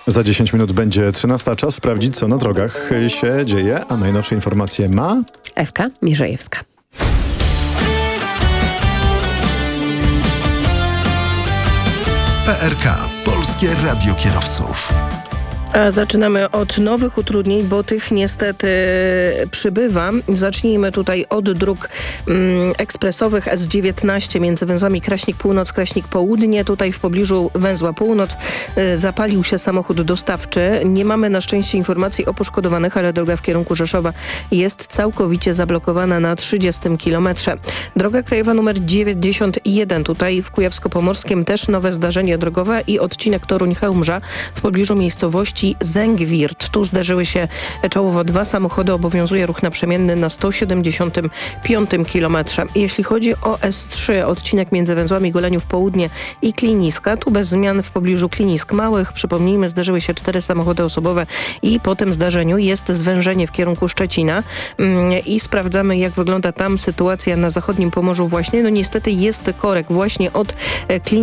Za 10 minut będzie 13. Czas sprawdzić, co na drogach się dzieje, a najnowsze informacje ma Ewka Mierzejewska. PRK. Polskie Radio Kierowców. Zaczynamy od nowych utrudnień, bo tych niestety przybywa. Zacznijmy tutaj od dróg ekspresowych S19 między węzłami Kraśnik Północ, Kraśnik Południe. Tutaj w pobliżu węzła Północ zapalił się samochód dostawczy. Nie mamy na szczęście informacji o poszkodowanych, ale droga w kierunku Rzeszowa jest całkowicie zablokowana na 30 kilometrze. Droga krajowa nr 91. Tutaj w Kujawsko-Pomorskim też nowe zdarzenie drogowe i odcinek Toruń-Chełmża w pobliżu miejscowości Zęgwirt. Tu zdarzyły się czołowo dwa samochody. Obowiązuje ruch naprzemienny na 175 kilometrze. Jeśli chodzi o S3, odcinek między węzłami Goleniów Południe i Kliniska, tu bez zmian w pobliżu Klinisk Małych. Przypomnijmy, zdarzyły się 4 samochody osobowe i po tym zdarzeniu jest zwężenie w kierunku Szczecina i sprawdzamy, jak wygląda tam sytuacja na zachodnim Pomorzu właśnie. No niestety jest korek właśnie od Klinisk